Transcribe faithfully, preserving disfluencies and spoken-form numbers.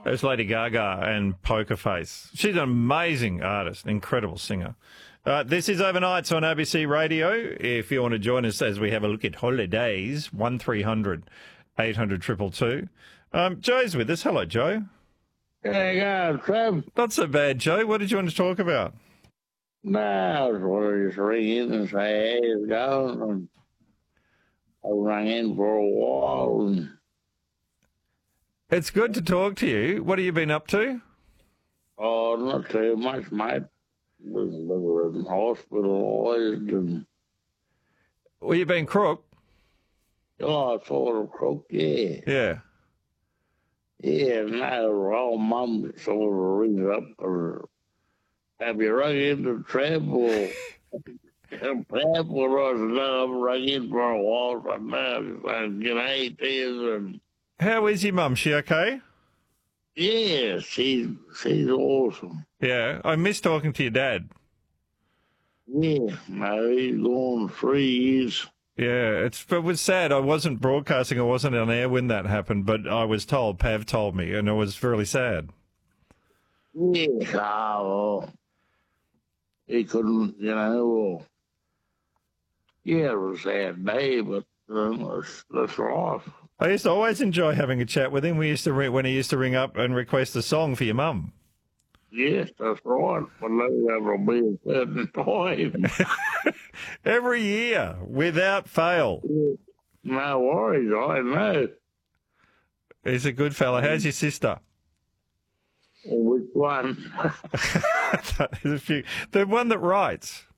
It's Lady Gaga and Poker Face. She's an amazing artist, an incredible singer. Uh, this is Overnights on A B C Radio. If you want to join us as we have a look at holidays, one three hundred eight hundred two two two. Um, Joe's with us. Hello, Joe. There you go, Trev. Not so bad, Joe. What did you want to talk about? No, I was wanting to just ring in and say, hey, it's going. And I rang in for a while. And It's good to talk to you. What have you been up to? oh, not too much, mate. Was was in hospitalised and Well, you've been crook. oh, sort of crook, yeah. Yeah. Yeah, no, old mum sort of rings up or have you rung into Trev or Trev or I said, no, I've rung in for a while, but now I'm g'day to you and How is your mum? She okay? yeah, she's she's awesome. Yeah. I miss talking to your dad. Yeah, no, he's gone three years. Yeah, it's, it was sad. I wasn't broadcasting. I wasn't on air when that happened, but I was told, Pav told me, and it was really sad. Yeah, oh, well, he couldn't, you know, well, yeah, it was a sad day, but um, that's, that's life. I used to always enjoy having a chat with him. We used to ring, when he used to ring up and request a song for your mum. Yes, that's right, but that'll be a certain time. Every year, without fail. No worries, I know. He's a good fella. How's your sister? Which one? There's a few. The one that writes.